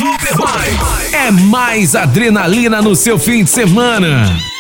É mais adrenalina no seu fim de semana.